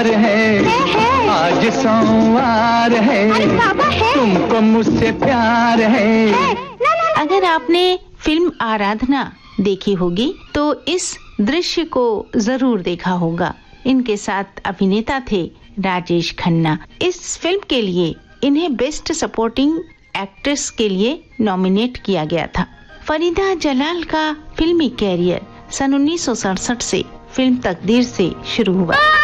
प्यार है, आज सोमवार है, तुमको मुझसे प्यार है। अगर आपने फिल्म आराधना देखी होगी तो इस दृश्य को जरूर देखा होगा। इनके साथ अभिनेता थे राजेश खन्ना। इस फिल्म के लिए इन्हें बेस्ट सपोर्टिंग एक्ट्रेस के लिए नॉमिनेट किया गया था। फरीदा जलाल का फिल्मी कैरियर सन 1967 से फिल्म तकदीर से शुरू हुआ।